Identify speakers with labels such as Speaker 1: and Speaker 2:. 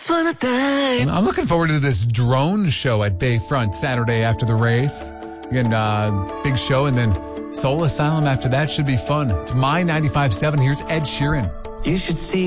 Speaker 1: just wanna die.
Speaker 2: I'm looking forward to this drone show at Bayfront Saturday after the race. Again, big show, and then Soul Asylum after that should be fun. It's My 95.7. Here's Ed Sheeran.
Speaker 1: You should see